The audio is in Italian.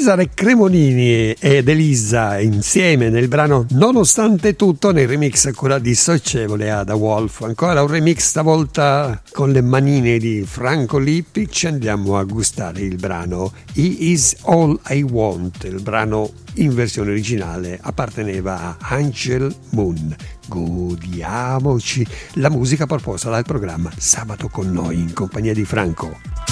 Cesare Cremonini ed Elisa insieme nel brano Nonostante tutto, nel remix a cura di Socievole Ada Wolf. Ancora un remix stavolta con le manine di Franco Lippi. Ci andiamo a gustare il brano He Is All I Want. Il brano in versione originale apparteneva a Angel Moon. Godiamoci la musica proposta dal programma Sabato con noi in compagnia di Franco.